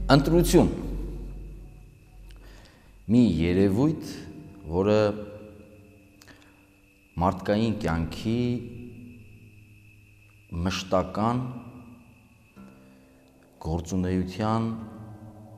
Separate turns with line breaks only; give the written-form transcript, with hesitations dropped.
Ընտրություն մի երևույթ, որը մարդկային կյանքի մշտական գործունեության